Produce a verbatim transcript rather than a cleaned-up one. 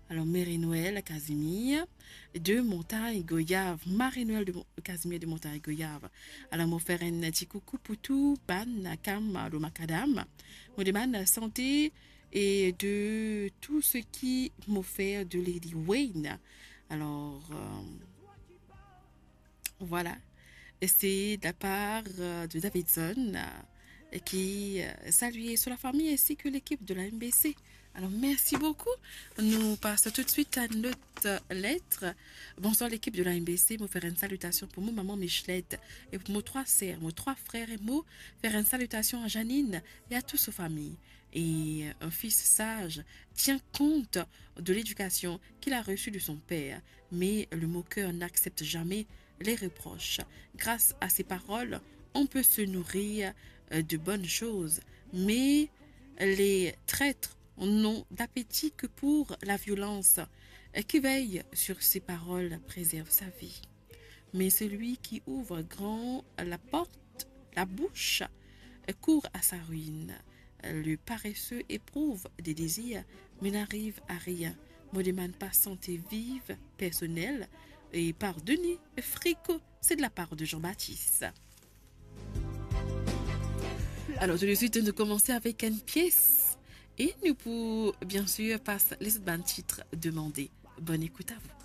Alors, Marie-Noël Casimir de Montagne Goyave. Marie-Noël de Mo- Casimir de Montagne Goyave. Alors, mon frère, un petit coucou pour tout, ban, nakam, le macadam. Mon demande santé et de tout ce qui m'offert de Lady Wayne. Alors, euh, voilà. Et c'est de la part euh, de Davidson euh, qui euh, saluait sur la famille ainsi que l'équipe de la M B C. Alors, merci beaucoup. Nous passons tout de suite à notre lettre. Bonsoir l'équipe de la M B C. Moi, faire une salutation pour moi, maman Michelette. Et pour mes trois sœurs, mes trois frères et moi, faire une salutation à Janine et à toute sa famille. Et un fils sage tient compte de l'éducation qu'il a reçue de son père. Mais le moqueur n'accepte jamais les reproches. Grâce à ces paroles, on peut se nourrir euh, de bonnes choses, mais les traîtres n'ont d'appétit que pour la violence. Euh, Qui veille sur ces paroles préserve sa vie. Mais celui qui ouvre grand la porte, la bouche, euh, court à sa ruine. Euh, Le paresseux éprouve des désirs, mais n'arrive à rien. Me demande pas santé vive, personnelle, et par Denis Fricot. C'est de la part de Jean-Baptiste. Alors, tout de suite, nous commençons avec une pièce. Et nous pour, bien sûr, passer les autres titres demandés. Bonne écoute à vous.